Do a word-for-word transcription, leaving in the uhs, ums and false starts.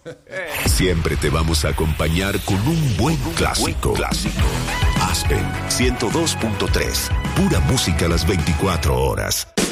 Siempre te vamos a acompañar con un buen clásico. Clásico. Aspen ciento dos punto tres. Pura música a las veinticuatro horas.